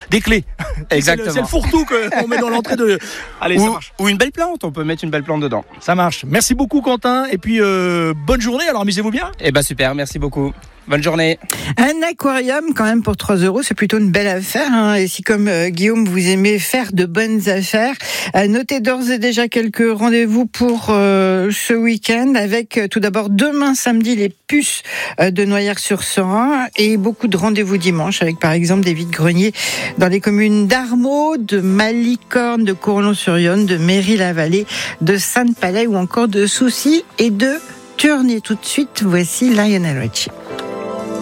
des clés. Exactement. C'est le fourre-tout qu'on met dans l'entrée de. Allez, ça marche. Ou une belle plante, on peut mettre une belle plante dedans. Ça marche. Merci beaucoup Quentin. Et puis bonne journée. Alors amusez-vous bien. Eh ben super, merci beaucoup. Bonne journée. Un aquarium quand même pour 3 €, c'est plutôt une belle affaire. Hein. Et si comme Guillaume, vous aimez faire de bonnes affaires, notez d'ores et déjà quelques rendez-vous pour ce week-end avec tout d'abord demain samedi les puces de Noyères-sur-Serein et beaucoup de rendez-vous dimanche avec par exemple des vides-greniers dans les communes d'Armaux, de Malicorne, de Courlon-sur-Yonne, de Méry-la-Vallée, de Sainte-Palais ou encore de Soucy et de Tournai. Tout de suite, voici Lionel Richie.